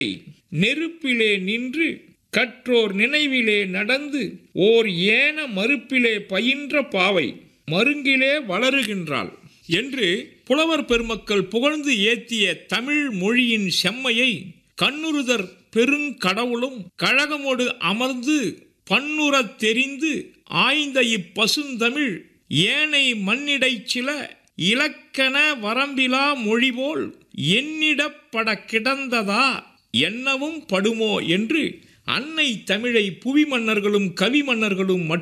நெருப்பிலே நின்று கற்றோர் நினைவிலே நடந்து ஓர் ஏன மறுப்பிலே பயின்ற பாவை மருங்கிலே வளருகின்றாள் என்று புலவர் பெருமக்கள் புகழ்ந்து ஏத்திய தமிழ் மொழியின் செம்மையை கண்ணுறுதற் பெருங்கடவுளும் கழகமோடு அமர்ந்து பன்னுறத் தெரிந்து ஆய்ந்த இப்பசுந்தமிழ் ஏனை மண்ணிடைச் சில இலக்கண வரம்பிலா மொழிபோல் எண்ணிடப்பட கிடந்ததா என்னவும் படுமோ என்று அன்னை தமிழை புவி மன்னர்களும் கவி மன்னர்களும்